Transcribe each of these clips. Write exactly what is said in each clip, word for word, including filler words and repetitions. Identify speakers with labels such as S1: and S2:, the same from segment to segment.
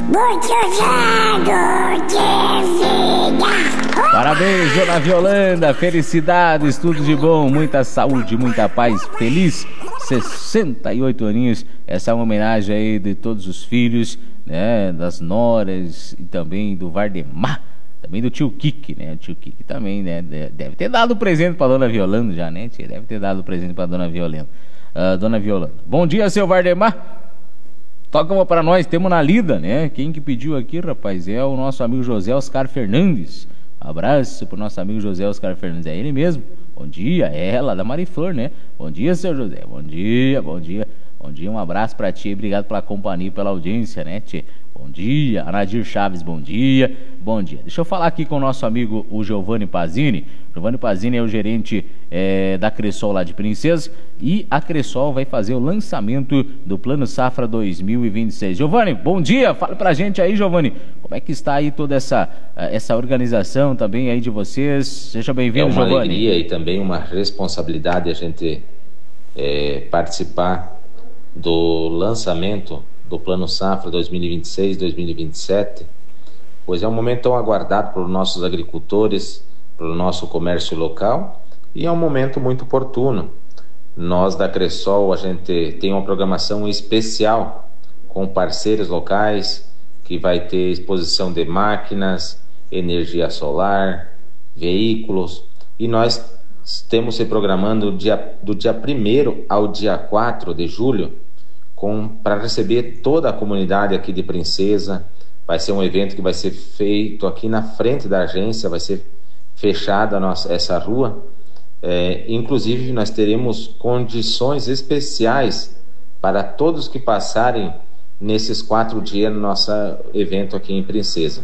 S1: muitos anos de vida.
S2: Parabéns, dona Violanda, felicidades, tudo de bom, muita saúde, muita paz, feliz, sessenta e oito aninhos. Essa é uma homenagem aí de todos os filhos, né, das noras e também do Vardemar, também do tio Kiki, né, o tio Kiki também, né, deve ter dado presente pra dona Violanda já, né, tia? Deve ter dado presente pra dona Violanda. Uh, dona Violanda, bom dia, seu Vardemar. Toca uma pra nós, temos na lida, né? Quem que pediu aqui, rapaz, é o nosso amigo José Oscar Fernandes. Abraço pro nosso amigo José Oscar Fernandes, é ele mesmo. Bom dia, é ela da Mariflor, né? Bom dia, seu José, bom dia, bom dia. Bom dia, um abraço pra ti, obrigado pela companhia e pela audiência, né, tchê? Bom dia, Anadir Chaves, bom dia, bom dia. Deixa eu falar aqui com o nosso amigo, o Giovanni Pazini. Giovanni Pazini é o gerente é, da Cressol lá de Princesa, e a Cressol vai fazer o lançamento do Plano Safra dois mil e vinte e seis. Giovanni, bom dia, fala pra gente aí, Giovanni, como é que está aí toda essa, essa organização também aí de vocês? Seja bem-vindo, Giovanni.
S3: É uma alegria e também uma responsabilidade a gente é, participar do lançamento do Plano Safra dois mil e vinte e seis, dois mil e vinte e sete, pois é um momento tão aguardado pelos nossos agricultores, pelo nosso comércio local, e é um momento muito oportuno. Nós da Cressol, a gente tem uma programação especial com parceiros locais, que vai ter exposição de máquinas, energia solar, veículos, e nós estamos se programando do dia, do dia primeiro ao dia quatro de julho, para receber toda a comunidade aqui de Princesa. Vai ser um evento que vai ser feito aqui na frente da agência, vai ser fechada a nossa, essa rua. É, inclusive, nós teremos condições especiais para todos que passarem nesses quatro dias no nosso evento aqui em Princesa.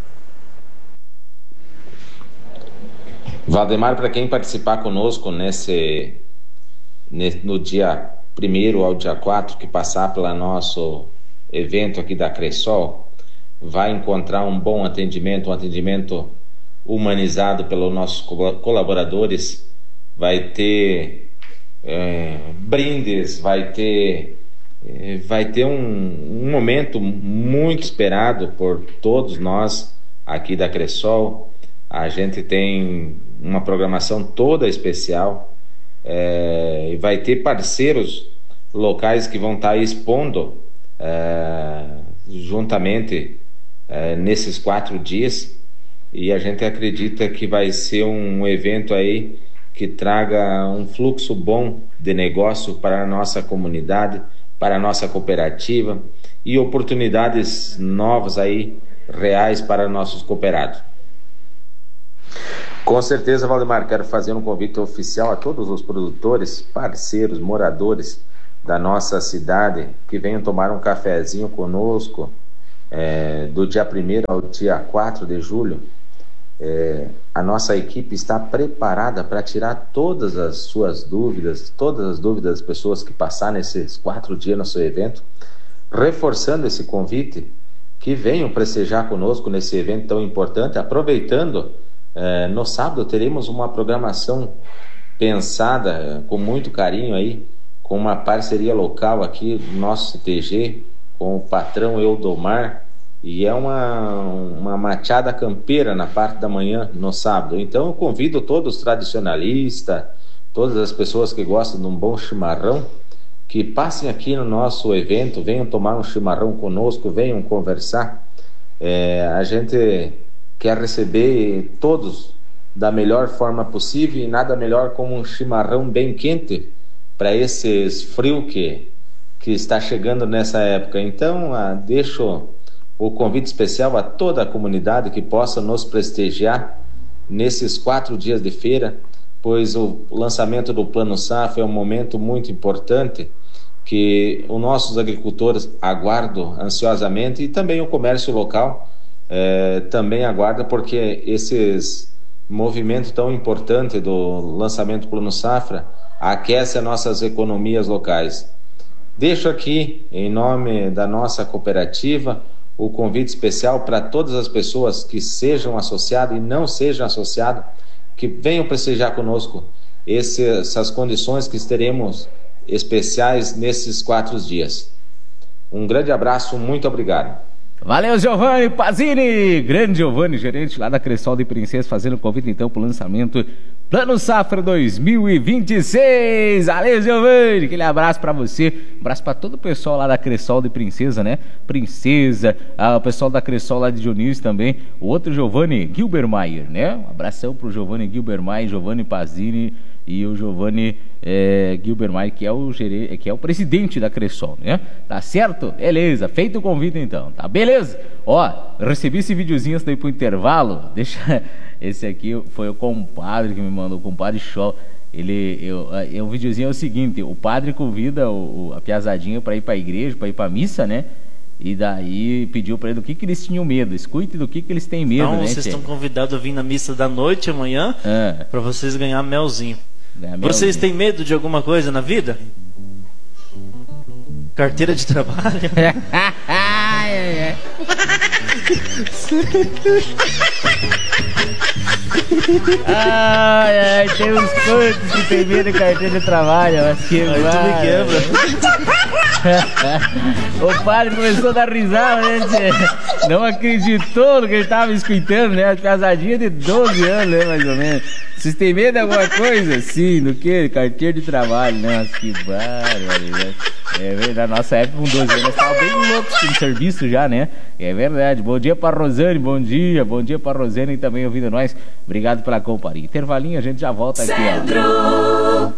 S3: Valdemar, para quem participar conosco nesse, nesse, no dia primeiro ao dia quatro, que passar pelo nosso evento aqui da Cressol, vai encontrar um bom atendimento, um atendimento humanizado pelos nossos colaboradores. Vai ter é, brindes, vai ter, é, vai ter um, um momento muito esperado por todos nós aqui da Cressol. A gente tem uma programação toda especial. É, e vai ter parceiros locais que vão estar expondo é, juntamente é, nesses quatro dias, e a gente acredita que vai ser um evento aí que traga um fluxo bom de negócio para a nossa comunidade, para a nossa cooperativa, e oportunidades novas aí, reais para nossos cooperados. Com certeza, Valdemar, quero fazer um convite oficial a todos os produtores, parceiros, moradores da nossa cidade que venham tomar um cafezinho conosco é, do dia primeiro ao dia quatro de julho. É, a nossa equipe está preparada para tirar todas as suas dúvidas, todas as dúvidas das pessoas que passarem nesses quatro dias no seu evento, reforçando esse convite, que venham prestigiar conosco nesse evento tão importante, aproveitando. É, no sábado teremos uma programação pensada é, com muito carinho aí, com uma parceria local aqui do nosso C T G, com o patrão Eudomar, e é uma, uma machada campeira na parte da manhã no sábado. Então eu convido todos os tradicionalistas, todas as pessoas que gostam de um bom chimarrão, que passem aqui no nosso evento, venham tomar um chimarrão conosco, venham conversar. É, a gente quer receber todos da melhor forma possível, e nada melhor como um chimarrão bem quente para esses frios que, que está chegando nessa época. Então, ah, deixo o convite especial a toda a comunidade que possa nos prestigiar nesses quatro dias de feira, pois o lançamento do Plano Safra é um momento muito importante que os nossos agricultores aguardam ansiosamente, e também o comércio local É, também aguarda, porque esses movimentos tão importantes do lançamento do Plano Safra aquece as nossas economias locais. Deixo aqui, em nome da nossa cooperativa, o convite especial para todas as pessoas que sejam associadas e não sejam associadas, que venham prestigiar conosco esse, essas condições que teremos especiais nesses quatro dias. Um grande abraço, muito obrigado.
S2: Valeu, Giovanni Pazini, grande Giovanni, gerente lá da Cressol de Princesa, fazendo convite então pro lançamento Plano Safra dois mil e vinte e seis. Valeu, Giovanni, aquele abraço pra você, um abraço pra todo o pessoal lá da Cressol de Princesa, né? Princesa, ah, o pessoal da Cressol lá de Dionísio também, o outro Giovanni Gilbermeier, né? Um abração pro Giovanni Gilbermeier, Giovanni Pazini e o Giovanni é, Gilbermeier, que é o gerente, que é o presidente da Cressol, né? Tá certo? Beleza, feito o convite então, tá? Beleza? Ó, recebi esse videozinho daí pro intervalo, deixa... Esse aqui foi o compadre que me mandou, o compadre Show. Ele, eu, eu, o videozinho é o seguinte: o padre convida o, o, a piazadinha para ir para a igreja, para ir para missa, né? E daí pediu para ele do que, que eles tinham medo. Escute do que, que eles têm medo,
S4: então,
S2: né?
S4: Vocês estão convidados a vir na missa da noite amanhã é. para vocês ganhar melzinho. É, melzinho. Vocês têm medo de alguma coisa na vida? Carteira de trabalho?
S2: Ai, ai, ai. Ai, ai, tem uns quantos que tem medo de carteira de trabalho, mas que
S4: aí tu me
S2: quebra. O padre começou a dar risada, né? Não acreditou no que ele estava escutando, né? As casadinhas de doze anos, né? Mais ou menos. Vocês têm medo de alguma coisa? Sim, do que? Carteira de trabalho, né? Mas que bárbaro, né? É verdade, na nossa época, com doze anos, nós estávamos bem loucos com serviço já, né? É verdade. Bom dia para Rosane, bom dia. Bom dia para Rosane e também ouvindo nós. Obrigado pela companhia. Intervalinho, a gente já volta aqui, ó.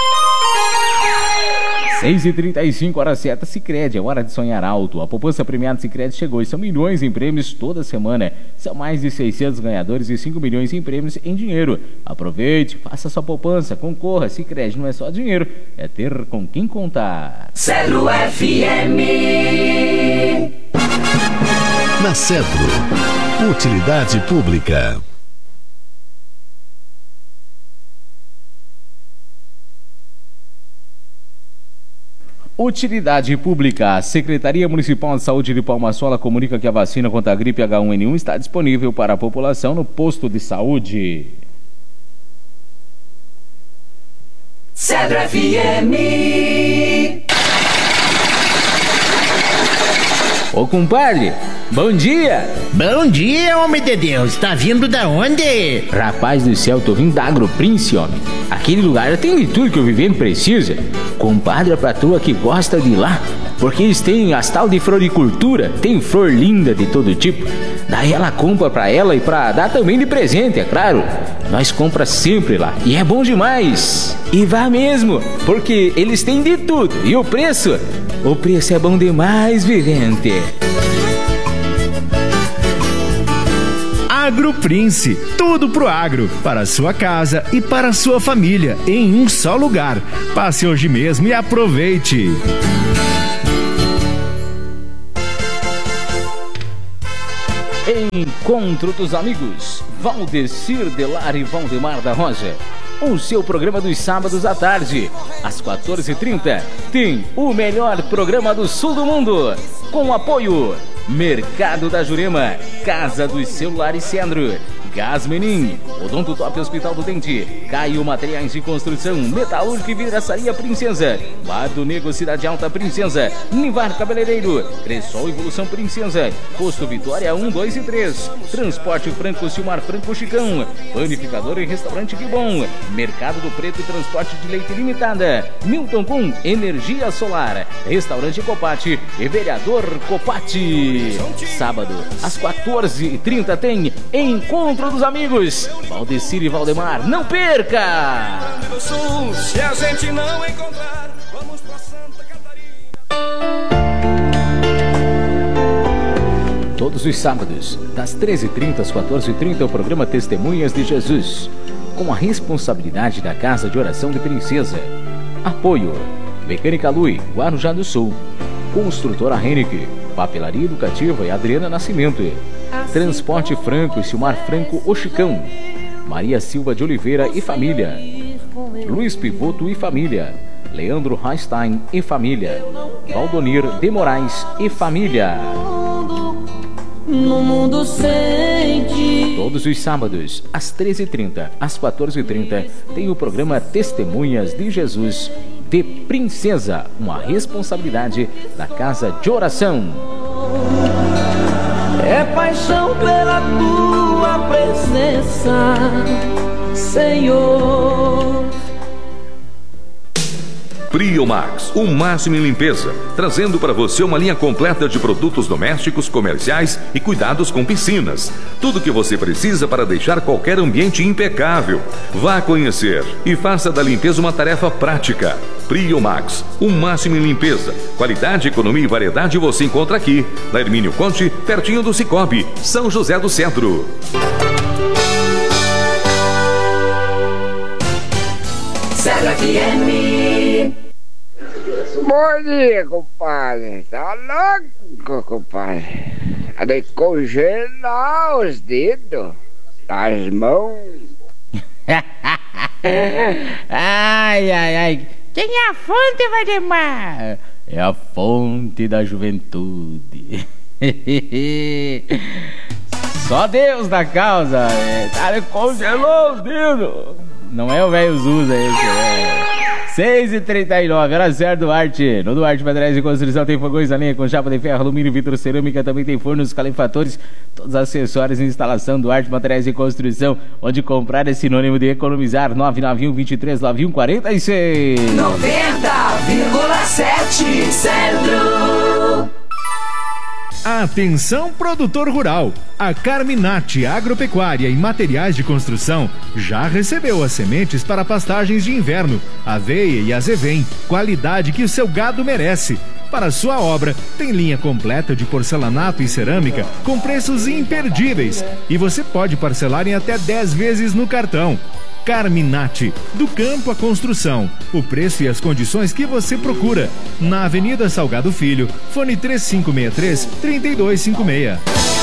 S2: seis e trinta e cinco, hora certa, Sicredi, é hora de sonhar alto. A poupança premiada Sicredi chegou e são milhões em prêmios toda semana. São mais de seiscentos ganhadores e cinco milhões em prêmios em dinheiro. Aproveite, faça sua poupança, concorra. Sicredi não é só dinheiro, é ter com quem contar.
S5: Cedro F M.
S6: Na Cedro, utilidade pública.
S2: Utilidade pública. Secretaria Municipal de Saúde de Palma Sola comunica que a vacina contra a gripe H um N um está disponível para a população no posto de saúde.
S5: Cedro F M.
S2: Ô compadre, bom dia!
S7: Bom dia, homem de Deus, tá vindo da onde?
S2: Rapaz do céu, tô vindo da Agroprince, homem. Aquele lugar tem de tudo que o vivendo precisa. Compadre, é pra tua que gosta de ir lá, porque eles têm as tal de floricultura, tem flor linda de todo tipo. Daí ela compra pra ela e pra dar também de presente, é claro. Nós compra sempre lá e é bom demais. E vá mesmo, porque eles têm de tudo. E o preço? O preço é bom demais, vivente.
S8: Agroprince, tudo pro agro, para a sua casa e para a sua família, em um só lugar. Passe hoje mesmo e aproveite.
S2: Encontro dos amigos, Valdecir Delar e Valdemar da Rosa. O seu programa dos sábados à tarde, às quatorze e trinta, tem o melhor programa do sul do mundo, com apoio Mercado da Jurema, Casa dos Celulares Centro, Gás Menin, Odonto Top Hospital do Dente, Caio Materiais de Construção, Metalúrgica e Vidraçaria Princesa, Bar do Negro Cidade Alta Princesa, Nivar Cabeleireiro, Cressol Evolução Princesa, Posto Vitória um, dois e três, Transporte Franco Silmar Franco Chicão, Panificador e Restaurante Que Bom, Mercado do Preto e Transporte de Leite Limitada, Milton Com Energia Solar, Restaurante Copati e Vereador Copati. Sábado, às quatorze e trinta tem Encontro dos Amigos, Valdecir e Valdemar, não perca!
S5: Se a gente não encontrar, vamos pra Santa Catarina.
S2: Todos os sábados, das treze e trinta às quatorze e trinta, o programa Testemunhas de Jesus, com a responsabilidade da Casa de Oração de Princesa. Apoio Mecânica Lui, Guarujá do Sul, Construtora Henrique, Papelaria Educativa e Adriana Nascimento, Transporte Franco e Silmar Franco O Chicão, Maria Silva de Oliveira e família, Luiz Pivoto e família, Leandro Einstein e família, Valdonir de Moraes e família.
S5: No mundo sente.
S2: Todos os sábados, às treze e trinta, às quatorze e trinta, tem o programa Testemunhas de Jesus de Princesa, uma responsabilidade da Casa de Oração.
S9: é paixão pela tua presença, Senhor.
S10: Priomax, o máximo em limpeza, trazendo para você uma linha completa de produtos domésticos, comerciais e cuidados com piscinas. Tudo que você precisa para deixar qualquer ambiente impecável. Vá conhecer e faça da limpeza uma tarefa prática. Priomax, o máximo em limpeza. Qualidade, economia e variedade você encontra aqui, na Hermínio Conte, pertinho do Cicobi, São José do Centro.
S9: Zero F M.
S11: Bom dia, compadre. Tá louco, compadre. A de congelar os dedos das mãos.
S2: Ai, ai, ai. Quem é a fonte, Valdemar? É a fonte da juventude. Só Deus da causa. É, tá, congelou os dedos. Não é o velho Zuza esse, é. seis e trinta e nove, hora certa, Duarte. No Duarte Materiais de Construção tem fogões a lenha com chapa de ferro, alumínio, vitrocerâmica. Também tem fornos, calefatores, todos os acessórios e instalação. Duarte Materiais de Construção, onde comprar é sinônimo de economizar. Nove nove um, vinte e três, nove um quatro seis.
S9: noventa vírgula sete Centro.
S8: Atenção, produtor rural! A Carminati Agropecuária e Materiais de Construção já recebeu as sementes para pastagens de inverno, aveia e azevém, qualidade que o seu gado merece. Para sua obra, tem linha completa de porcelanato e cerâmica com preços imperdíveis e você pode parcelar em até dez vezes no cartão. Carminati, do campo à construção, o preço e as condições que você procura. Na Avenida Salgado Filho, fone três cinco seis três, três dois cinco seis.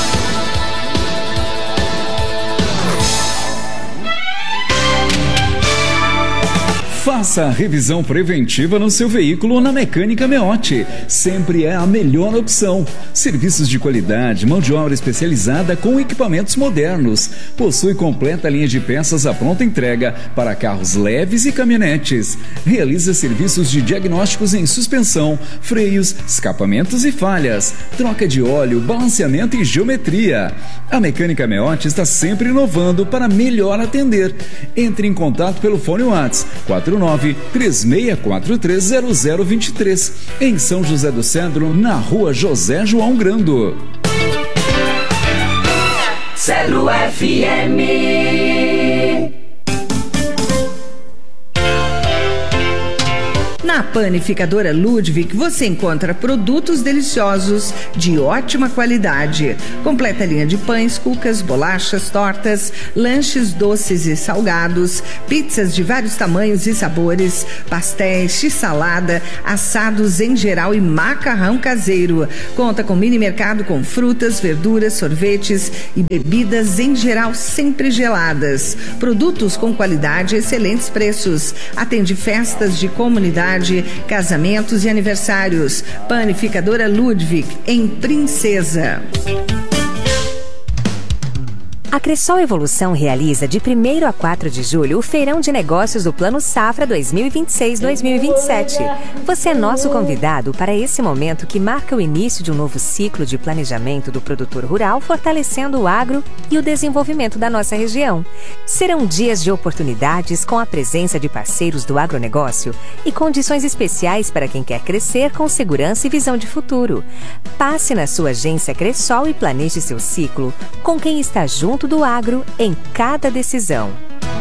S12: Faça a revisão preventiva no seu veículo na Mecânica Meotti. Sempre é a melhor opção. Serviços de qualidade, mão de obra especializada com equipamentos modernos. Possui completa linha de peças à pronta entrega para carros leves e caminhonetes. Realiza serviços de diagnósticos em suspensão, freios, escapamentos e falhas, troca de óleo, balanceamento e geometria. A Mecânica Meotti está sempre inovando para melhor atender. Entre em contato pelo fone WhatsApp quatro nove três seis quatro três zero zero dois três, em São José do Centro, na rua José João Grando.
S9: Zero F M.
S13: Na Panificadora Ludwig você encontra produtos deliciosos de ótima qualidade. Completa linha de pães, cucas, bolachas, tortas, lanches doces e salgados, pizzas de vários tamanhos e sabores, pastéis, x-salada, assados em geral e macarrão caseiro. Conta com mini mercado com frutas, verduras, sorvetes e bebidas em geral sempre geladas. Produtos com qualidade e excelentes preços. Atende festas de comunidade, casamentos e aniversários. Panificadora Ludwig, em Princesa.
S14: A Cressol Evolução realiza de primeiro a quatro de julho o Feirão de Negócios do Plano Safra dois mil e vinte e seis a dois mil e vinte e sete. Você é nosso convidado para esse momento que marca o início de um novo ciclo de planejamento do produtor rural, fortalecendo o agro e o desenvolvimento da nossa região. Serão dias de oportunidades com a presença de parceiros do agronegócio e condições especiais para quem quer crescer com segurança e visão de futuro. Passe na sua agência Cressol e planeje seu ciclo com quem está junto do agro em cada decisão.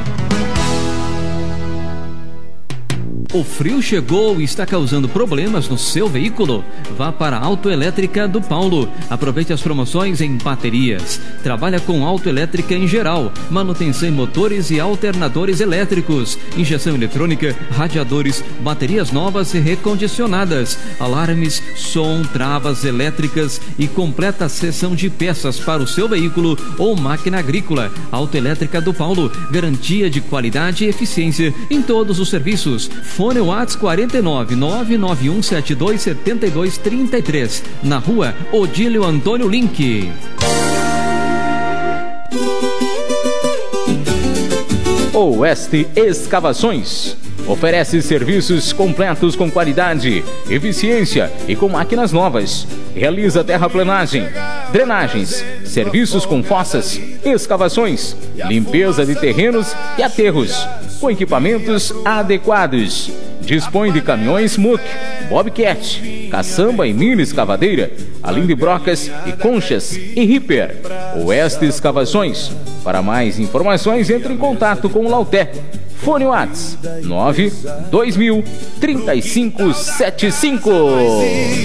S15: O frio chegou e está causando problemas no seu veículo? Vá para a Autoelétrica do Paulo. Aproveite as promoções em baterias. Trabalha com autoelétrica em geral, manutenção em motores e alternadores elétricos, injeção eletrônica, radiadores, baterias novas e recondicionadas, alarmes, som, travas elétricas e completa seção de peças para o seu veículo ou máquina agrícola. Autoelétrica do Paulo, garantia de qualidade e eficiência em todos os serviços. Fone WhatsApp quatro nove nove nove um sete dois sete dois três três, na rua Odílio Antônio Link.
S2: Oeste Escavações oferece serviços completos com qualidade, eficiência e com máquinas novas. Realiza terraplenagem, drenagens, serviços com fossas, escavações, limpeza de terrenos e aterros, com equipamentos adequados. Dispõe de caminhões Muck, Bobcat, caçamba e mini escavadeira, além de brocas e conchas e Ripper. Oeste Escavações. Para mais informações, entre em contato com o Lauté. Fone WhatsApp nove dois mil, trinta e cinco setenta e cinco.